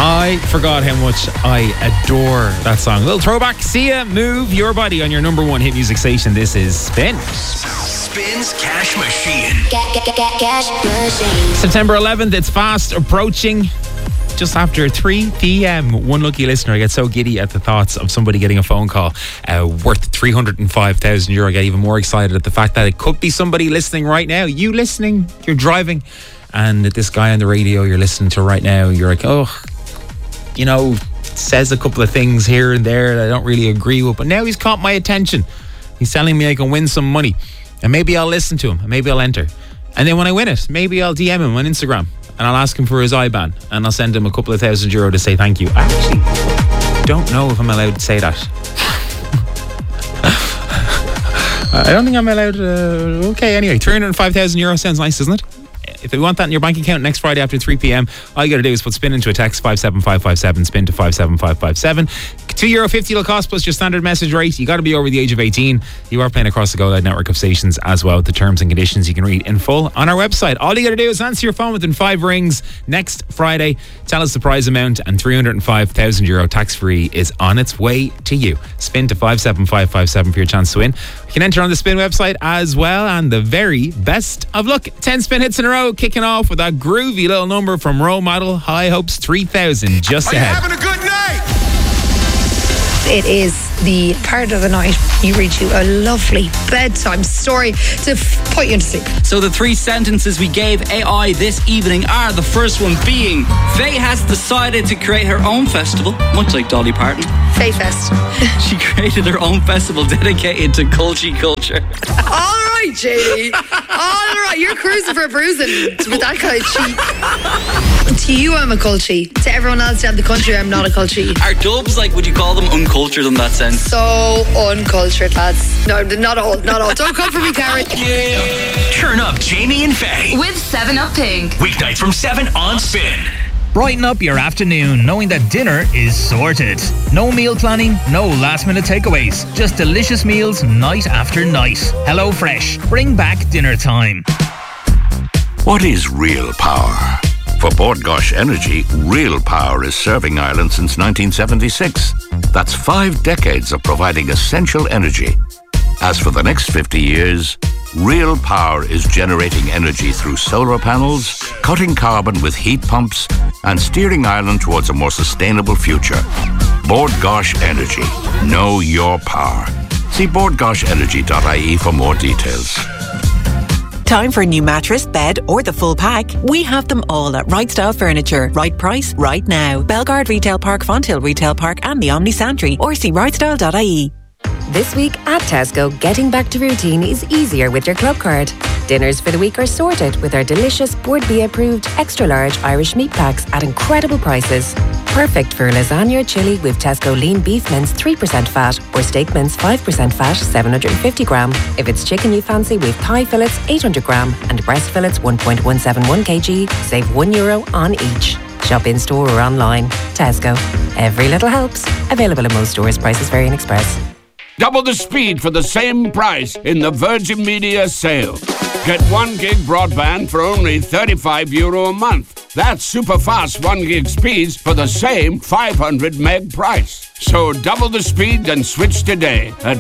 I forgot how much I adore that song. A little throwback. Sia, Move Your Body on your number one hit music station. This is Spin. Spin's Cash Machine. Cash Machine. September 11th, it's fast approaching. Just after 3 p.m, one lucky listener. I get so giddy at the thoughts of somebody getting a phone call worth €305,000. I get even more excited at the fact that it could be somebody listening right now. You listening, you're driving, and this guy on the radio you're listening to right now, you're like, oh, you know, says a couple of things here and there that I don't really agree with, but now he's caught my attention. He's telling me I can win some money, and maybe I'll listen to him, and maybe I'll enter. And then when I win it, maybe I'll DM him on Instagram, and I'll ask him for his IBAN, and I'll send him a couple of €1,000 to say thank you. I actually don't know if I'm allowed to say that. I don't think I'm allowed to. Okay, anyway, €305,000 sounds nice, doesn't it? If you want that in your bank account next Friday after 3 p.m, all you got to do is put spin into a text, 57557, spin to 57557. €2.50 it'll cost plus your standard message rate. You got to be over the age of 18. You are playing across the Go Loud network of stations as well. The terms and conditions you can read in full on our website. All you got to do is answer your phone within 5 rings next Friday. Tell us the prize amount, and €305,000 tax free is on its way to you. Spin to 57557 for your chance to win. You can enter on the Spin website as well, and the very best of luck. 10 spin hits in a row, kicking off with that groovy little number from Role Model. High Hopes 3000 just Are ahead. you having a good night? It is the part of the night you read you a lovely bedtime story to put you to sleep. So the 3 sentences we gave AI this evening are, the first one being, Faye has decided to create her own festival, much like Dolly Parton. Faye Fest. She created her own festival dedicated to culture. All right, JD. All right, you're cruising for a bruising with that kind of cheek. To you, I'm a culture. To everyone else down the country, I'm not a culture. Are dubs, like, would you call them uncultured in that sense? So uncultured, lads. No, not all. Don't come for me, Karen. Turn up Jamie and Faye. With 7up Pink. Weeknights from 7 on Spin. Brighten up your afternoon knowing that dinner is sorted. No meal planning, no last minute takeaways. Just delicious meals night after night. HelloFresh. Bring back dinner time. What is real power? For Bord Gáis Energy, real power is serving Ireland since 1976. That's 5 decades of providing essential energy. As for the next 50 years, real power is generating energy through solar panels, cutting carbon with heat pumps, and steering Ireland towards a more sustainable future. Bord Gáis Energy. Know your power. See bordgaisenergy.ie for more details. Time for a new mattress, bed, or the full pack? We have them all at Right Style Furniture. Right price, right now. Belgard Retail Park, Fonthill Retail Park, and the Omni Santry. Or see rightstyle.ie. This week at Tesco, getting back to routine is easier with your club card. Dinners for the week are sorted with our delicious Bord Bia approved extra large Irish meat packs at incredible prices. Perfect for lasagna or chilli with Tesco lean beef mince 3% fat or steak mince 5% fat 750 gram. If it's chicken you fancy, with thigh fillets 800 gram and breast fillets 1.171 kg, save €1 on each. Shop in store or online. Tesco. Every little helps. Available in most stores. Prices vary in Express. Double the speed for the same price in the Virgin Media sale. Get 1 gig broadband for only €35 a month. That's super fast 1 gig speeds for the same 500 meg price. So double the speed and switch today at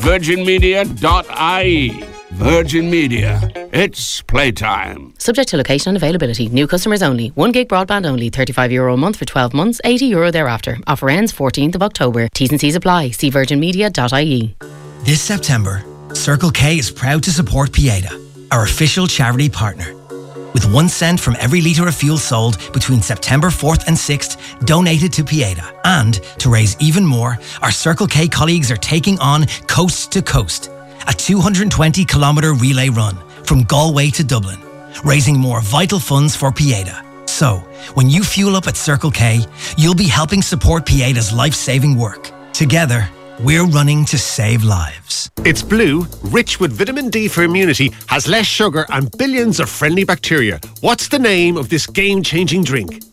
virginmedia.ie. Virgin Media. It's playtime. Subject to location and availability. New customers only. 1 gig broadband only. €35 a month for 12 months. €80 thereafter. Offer ends 14th of October. T's and C's apply. See virginmedia.ie. This September, Circle K is proud to support Pieta, our official charity partner. With 1 cent from every litre of fuel sold between September 4th and 6th donated to Pieta. And to raise even more, our Circle K colleagues are taking on Coast to Coast, a 220-kilometre relay run from Galway to Dublin, raising more vital funds for Pieta. So, when you fuel up at Circle K, you'll be helping support Pieta's life-saving work. Together, we're running to save lives. It's blue, rich with vitamin D for immunity, has less sugar and billions of friendly bacteria. What's the name of this game-changing drink?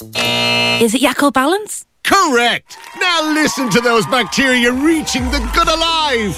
Is it Yakult Balance? Correct! Now listen to those bacteria reaching the good alive!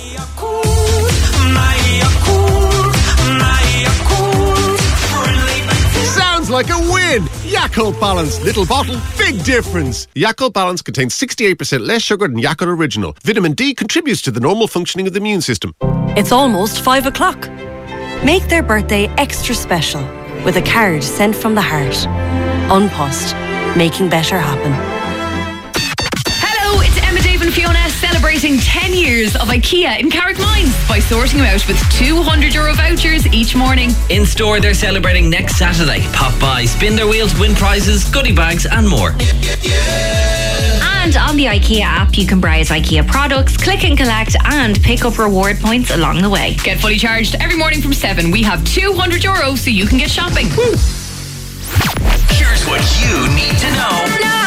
Sounds like a win! Yakult Balance. Little bottle, big difference. Yakult Balance contains 68% less sugar than Yakult Original. Vitamin D contributes to the normal functioning of the immune system. It's almost 5 o'clock. Make their birthday extra special with a card sent from the heart. Unpost. Making better happen. Hello, it's Emma, Dave and Fiona celebrating 10 years of IKEA in Carrickmines by sorting them out with €200 vouchers each morning. In store, they're celebrating next Saturday. Pop by, spin their wheels, win prizes, goodie bags and more. And on the IKEA app, you can browse IKEA products, click and collect, and pick up reward points along the way. Get fully charged every morning from 7. We have €200 so you can get shopping. Woo. Here's what you need to know.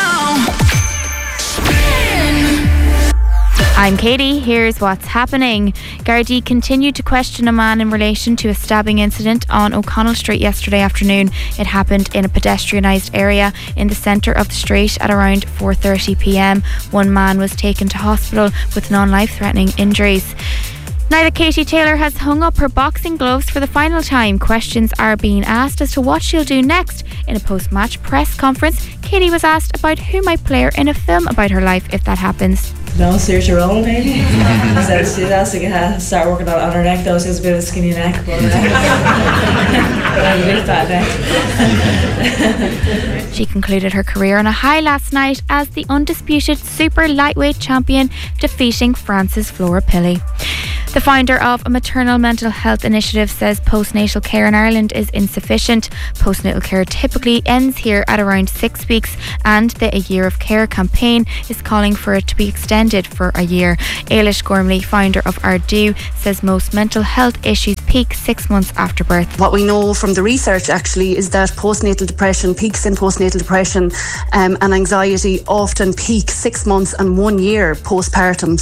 I'm Katie. Here's what's happening. Gardaí continued to question a man in relation to a stabbing incident on O'Connell Street yesterday afternoon. It happened in a pedestrianised area in the centre of the street at around 4:30 p.m. One man was taken to hospital with non-life-threatening injuries. Now that Katie Taylor has hung up her boxing gloves for the final time, questions are being asked as to what she'll do next. In a post-match press conference, Katie was asked about who might play her in a film about her life if that happens. No, Saoirse Ronan maybe. Instead she's asked to start working on her neck though. She has a bit of a skinny neck, but I have a bit of fat neck. She concluded her career on a high last night as the undisputed super lightweight champion, defeating France's Flora Pilley. The founder of a maternal mental health initiative says postnatal care in Ireland is insufficient. Postnatal care typically ends here at around 6 weeks, and the A Year of Care campaign is calling for it to be extended for a year. Ailish Gormley, founder of Ardú, says most mental health issues peak 6 months after birth. What we know from the research actually is that postnatal depression, peaks in postnatal depression and anxiety often peak 6 months and 1 year postpartum.